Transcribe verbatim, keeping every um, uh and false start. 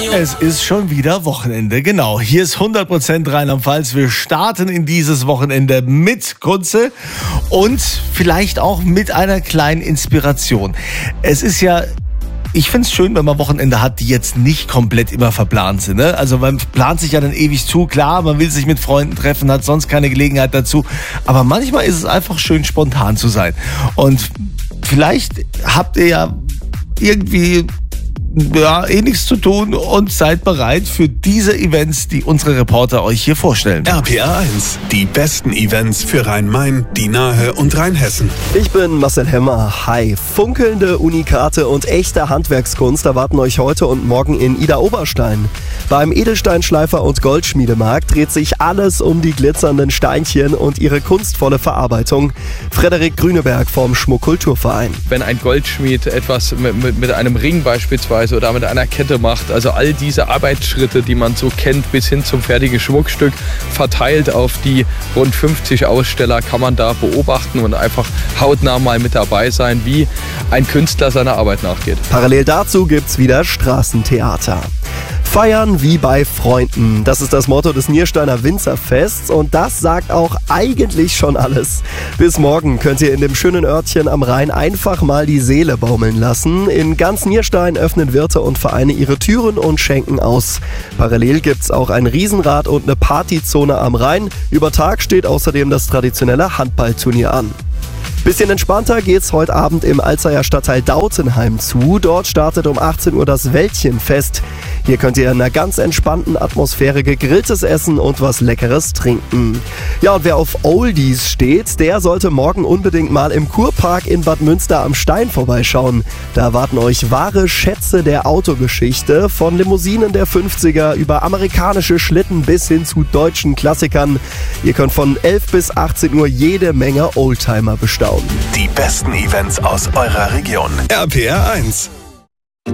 Es ist schon wieder Wochenende, genau. Hier ist hundert Prozent Rheinland-Pfalz. Wir starten in dieses Wochenende mit Kunze und vielleicht auch mit einer kleinen Inspiration. Es ist ja... Ich finde es schön, wenn man Wochenende hat, die jetzt nicht komplett immer verplant sind. Ne? Also man plant sich ja dann ewig zu. Klar, man will sich mit Freunden treffen, hat sonst keine Gelegenheit dazu. Aber manchmal ist es einfach schön, spontan zu sein. Und vielleicht habt ihr ja irgendwie... ja, eh nichts zu tun und seid bereit für diese Events, die unsere Reporter euch hier vorstellen. R P R eins, die besten Events für Rhein-Main, die Nahe und Rheinhessen. Ich bin Marcel Hemmer. Hi. Funkelnde Unikate und echte Handwerkskunst erwarten euch heute und morgen in Idar-Oberstein. Beim Edelsteinschleifer und Goldschmiedemarkt dreht sich alles um die glitzernden Steinchen und ihre kunstvolle Verarbeitung. Frederik Grüneberg vom Schmuckkulturverein. Wenn ein Goldschmied etwas mit, mit, mit einem Ring beispielsweise oder mit einer Kette macht, also all diese Arbeitsschritte, die man so kennt, bis hin zum fertigen Schmuckstück, verteilt auf die rund fünfzig Aussteller, kann man da beobachten und einfach hautnah mal mit dabei sein, wie ein Künstler seiner Arbeit nachgeht. Parallel dazu gibt's wieder Straßentheater. Feiern wie bei Freunden. Das ist das Motto des Niersteiner Winzerfests und das sagt auch eigentlich schon alles. Bis morgen könnt ihr in dem schönen Örtchen am Rhein einfach mal die Seele baumeln lassen. In ganz Nierstein öffnen Wirte und Vereine ihre Türen und schenken aus. Parallel gibt's auch ein Riesenrad und eine Partyzone am Rhein. Über Tag steht außerdem das traditionelle Handballturnier an. Bisschen entspannter geht's heute Abend im Alzeyer Stadtteil Dautenheim zu. Dort startet um achtzehn Uhr das Wäldchenfest. Hier könnt ihr in einer ganz entspannten Atmosphäre gegrilltes Essen und was Leckeres trinken. Ja, und wer auf Oldies steht, der sollte morgen unbedingt mal im Kurpark in Bad Münster am Stein vorbeischauen. Da erwarten euch wahre Schätze der Autogeschichte, von Limousinen der fünfziger über amerikanische Schlitten bis hin zu deutschen Klassikern. Ihr könnt von elf bis achtzehn Uhr jede Menge Oldtimer bestaunen. Die besten Events aus eurer Region. R P R eins.